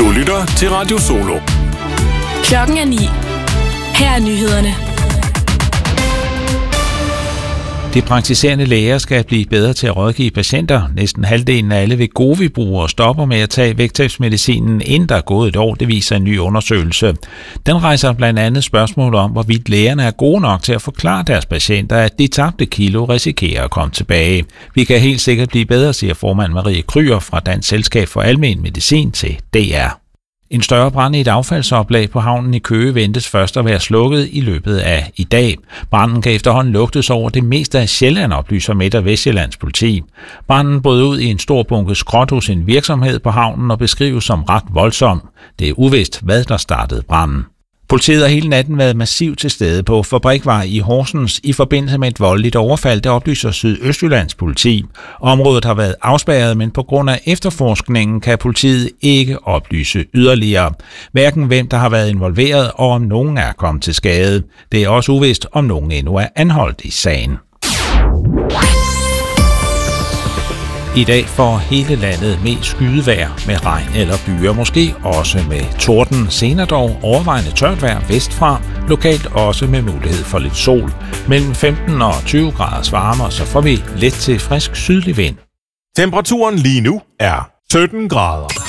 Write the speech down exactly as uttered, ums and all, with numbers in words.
Du lytter til Radio Solo. Klokken er ni. Her er nyhederne. De praktiserende læger skal blive bedre til at rådgive patienter. Næsten halvdelen af alle Wegovy-brugere stopper med at tage vægttabsmedicinen, inden der er gået et år, det viser en ny undersøgelse. Den rejser blandt andet spørgsmål om, hvorvidt lægerne er gode nok til at forklare deres patienter, at de tabte kilo risikerer at komme tilbage. Vi kan helt sikkert blive bedre, siger formand Marie Kryer fra Dansk Selskab for Almen Medicin til D R. En større brand i et affaldsoplag på havnen i Køge ventes først at være slukket i løbet af i dag. Branden kan efterhånden lugtes over det meste af Sjælland, oplyser Midt- og Vestjyllands politi. Branden brød ud i en stor bunke skrot hos en virksomhed på havnen og beskrives som ret voldsom. Det er uvist, hvad der startede branden. Politiet har hele natten været massivt til stede på Fabrikvej i Horsens i forbindelse med et voldeligt overfald, der oplyser Sydøstjyllands politi. Området har været afspærret, men på grund af efterforskningen kan politiet ikke oplyse yderligere. Hverken hvem der har været involveret og om nogen er kommet til skade. Det er også uvist, om nogen endnu er anholdt i sagen. I dag får hele landet mest skydevejr med regn eller byer, måske også med torden. Senere dog overvejende tørt vejr vestfra, lokalt også med mulighed for lidt sol. Mellem femten og tyve graders varme, så får vi let til frisk sydlig vind. Temperaturen lige nu er sytten grader.